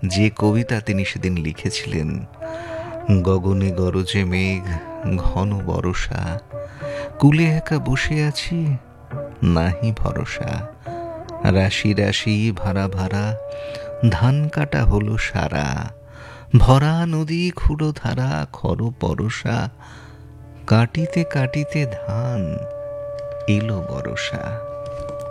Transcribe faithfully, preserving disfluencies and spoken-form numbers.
যে কবিতা তিনি সেদিন লিখেছিলেন, গগনে গরজে মেঘ, ঘন বরষা, কূলে একা বসে আছি, নাহি ভরসা, রাশি রাশি ভাড়া ভাড়া, ধান কাটা হলো সারা, ভরা নদী ক্ষুরো ধারা, খর পরশা, কাটিতে কাটিতে ধান এলো বরষা।